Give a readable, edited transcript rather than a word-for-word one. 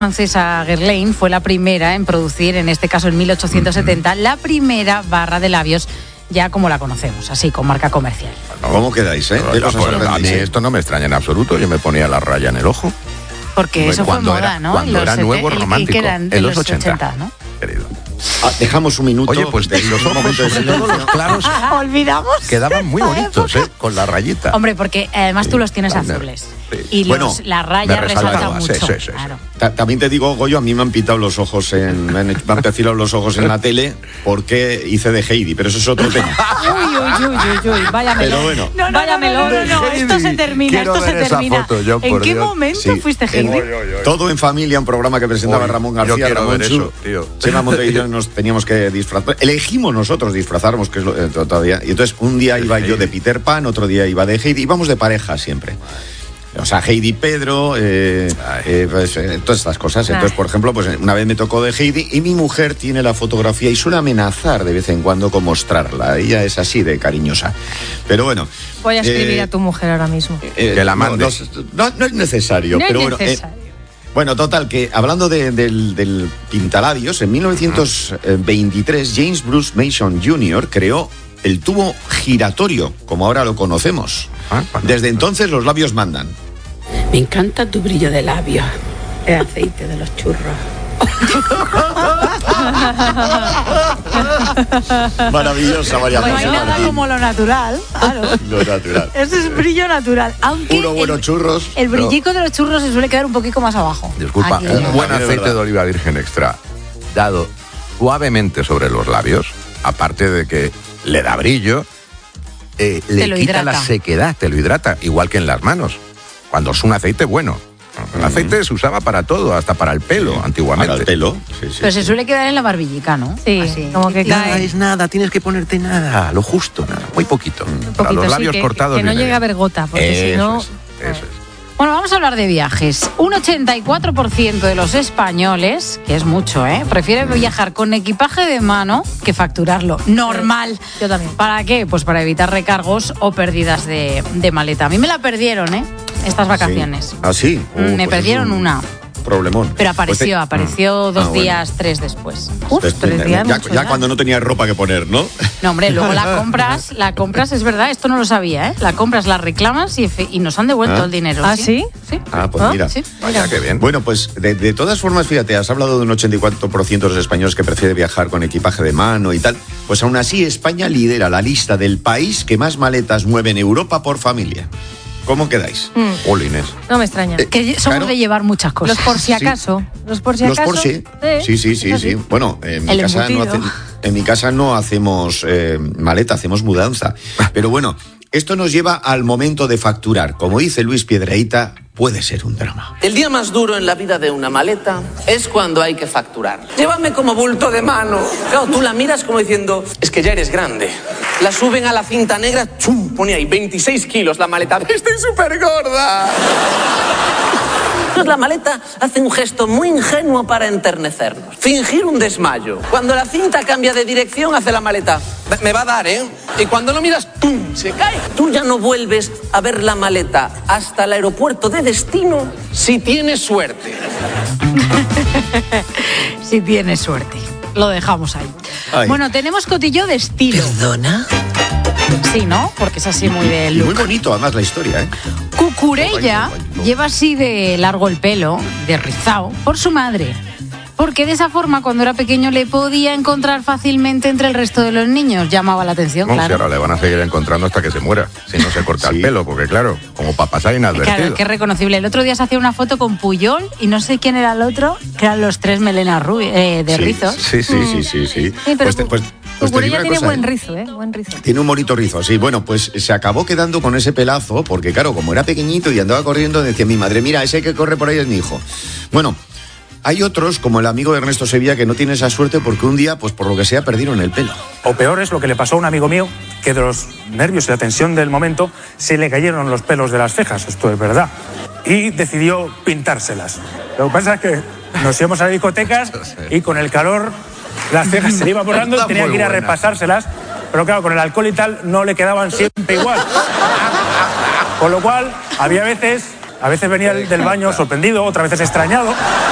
francesa Guerlain fue la primera en producir, en este caso en 1870, la primera barra de labios ya como la conocemos, así, con marca comercial. ¿Cómo quedáis, A mí esto no me extraña en absoluto. Yo me ponía la raya en el ojo. Porque eso fue moda, ¿no? Cuando era nuevo romántico, en los 80, ¿no? Querido. Dejamos un minuto. Oye, pues los ojos, sobre todo los claros, olvidamos. quedaban muy bonitos, con la rayita. Hombre, porque además tú los tienes azules. Sí. Y la raya resalta mucho. Sí. Claro. También te digo, Goyo, a mí me han pitado los ojos me han empecilado los ojos en la tele porque hice de Heidi, pero eso es otro tema. Uy, vaya melón. Pero bueno. Vaya melón, no, esto se termina, ¿En qué momento fuiste Heidi? Todo en Familia, un programa que presentaba Ramón García. Yo quiero ver eso, tío. Chema Monte y yo nos teníamos que disfrazar. Elegimos nosotros disfrazarnos, que es todavía. Y entonces un día iba yo de Peter Pan, otro día iba de Heidi. Íbamos de pareja siempre. O sea, Heidi Pedro, todas estas cosas. Entonces, por ejemplo, pues una vez me tocó de Heidi y mi mujer tiene la fotografía y suele amenazar de vez en cuando con mostrarla. Ella es así de cariñosa. Pero bueno. Voy a escribir a tu mujer ahora mismo. Que la mande. No es necesario, no pero es bueno. Necesario. Bueno, total, que hablando del pintalabios, en 1923 James Bruce Mason Jr. creó el tubo giratorio, como ahora lo conocemos. Desde entonces los labios mandan. Me encanta tu brillo de labios, el aceite de los churros. Maravillosa, María No hay nada como lo natural, claro. Lo natural. Eso es brillo natural. Aunque Unos buenos churros. El brillico de los churros se suele quedar un poquito más abajo. Disculpa, aquí, un buen aceite verdad. de oliva virgen extra dado suavemente sobre los labios, aparte de que le da brillo, le quita hidrata. la sequedad, te lo hidrata, igual que en las manos, cuando es un aceite bueno. El aceite se usaba para todo, hasta para el pelo, antiguamente. Para el pelo, sí. Pero se suele quedar en la barbillica, ¿no? Sí, así. como que Nada cae. es nada, tienes que ponerte nada, lo justo, nada, muy poquito. Para Poquito, los labios sí, cortados. que no viene llegue a bien. haber gota, porque si no... Eso es. Bueno, vamos a hablar de viajes. Un 84% de los españoles, que es mucho, prefiere viajar con equipaje de mano que facturarlo. Normal. Yo también. ¿Para qué? Pues para evitar recargos o pérdidas de maleta. A mí me la perdieron, estas vacaciones. Sí. ¿Ah, sí? Me perdieron una. Problemón. Pero apareció 2 días, 3 después. Uf, 3 días. Ya cuando no tenía ropa que poner, ¿no? No, hombre, luego la compras, es verdad, esto no lo sabía, La compras, la reclamas y nos han devuelto el dinero. ¿Ah, sí? Sí. Ah, pues mira. Sí. Vaya, qué bien. Bueno, pues de todas formas, fíjate, has hablado de un 84% de los españoles que prefiere viajar con equipaje de mano y tal. Pues aún así, España lidera la lista del país que más maletas mueve en Europa por familia. ¿Cómo quedáis? Olines. No me extraña. Que somos Claro. de llevar muchas cosas. Los por si acaso. Los por si Los acaso. Porsche. Sí. Bueno, en mi casa no hacemos maleta, hacemos mudanza. Pero bueno, esto nos lleva al momento de facturar. Como dice Luis Piedrahita, puede ser un drama. El día más duro en la vida de una maleta es cuando hay que facturar. Llévame como bulto de mano. Claro, tú la miras como diciendo, es que ya eres grande. La suben a la cinta negra, ¡chum! Pone ahí 26 kilos la maleta. ¡Estoy súper gorda! Entonces la maleta hace un gesto muy ingenuo para enternecernos. Fingir un desmayo. Cuando la cinta cambia de dirección, hace la maleta. Me va a dar, ¿eh? Y cuando lo miras, ¡pum! Se cae. Tú ya no vuelves a ver la maleta hasta el aeropuerto de destino si tienes suerte. Si tienes suerte. Lo dejamos ahí. Ay. Bueno, tenemos cotillo de estilo. ¿Perdona? Sí, ¿no? Porque es así muy de Y muy look. bonito, además, la historia, ¿eh? Cucurella lleva así de largo el pelo, de rizao, por su madre. Porque de esa forma, cuando era pequeño, le podía encontrar fácilmente entre el resto de los niños. Llamaba la atención, No, si claro. ahora le van a seguir encontrando hasta que se muera, si no se corta el Sí. pelo, porque claro, como para pasar inadvertido. Claro, que es reconocible. El otro día se hacía una foto con Puyol y no sé quién era el otro, que eran los 3 melenas de rizos. Sí. Sí, pero Pues te digo Cucurella una tiene cosa, buen ¿eh? rizo, Buen rizo. Tiene un bonito rizo, sí. Bueno, pues se acabó quedando con ese pelazo, porque claro, como era pequeñito y andaba corriendo, decía mi madre, mira, ese que corre por ahí es mi hijo. Bueno, hay otros, como el amigo de Ernesto Sevilla, que no tiene esa suerte porque un día, pues por lo que sea, perdieron el pelo. O peor es lo que le pasó a un amigo mío, que de los nervios y la tensión del momento se le cayeron los pelos de las cejas, esto es verdad. Y decidió pintárselas. Lo que pasa es que nos íbamos a discotecas y con el calor las cejas se le iban borrando y Está tenía muy que ir a buena. repasárselas. Pero claro, con el alcohol y tal no le quedaban siempre igual. Con lo cual, había veces... A veces venía del baño sorprendido, otras veces extrañado.